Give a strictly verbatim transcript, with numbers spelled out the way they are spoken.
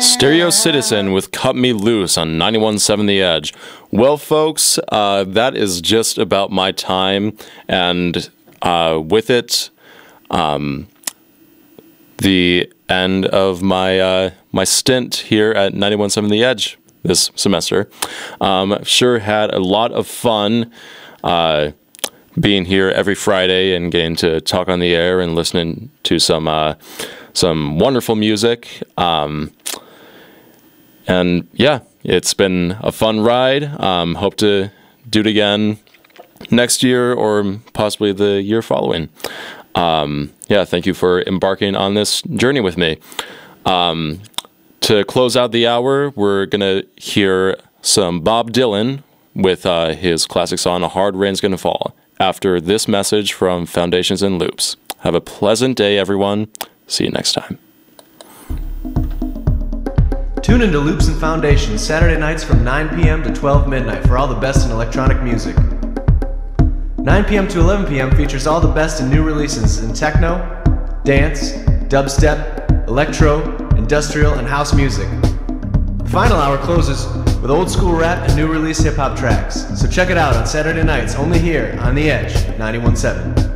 Stereo Citizen with Cut Me Loose on ninety-one point seven The Edge. Well, folks, uh, that is just about my time, and uh, with it, um, the end of my uh, my stint here at ninety-one point seven The Edge this semester. Um, sure had a lot of fun uh, being here every Friday and getting to talk on the air and listening to some uh, some wonderful music. Um, And yeah, it's been a fun ride. Um, hope to do it again next year or possibly the year following. Um, yeah, thank you for embarking on this journey with me. Um, to close out the hour, we're going to hear some Bob Dylan with uh, his classic song, A Hard Rain's Gonna Fall, after this message from Foundations and Loops. Have a pleasant day, everyone. See you next time. Tune into Loops and Foundations Saturday nights from nine p m to twelve midnight for all the best in electronic music. nine p m to eleven p m features all the best in new releases in techno, dance, dubstep, electro, industrial, and house music. The final hour closes with old school rap and new release hip hop tracks, so check it out on Saturday nights only here on The Edge ninety-one point seven.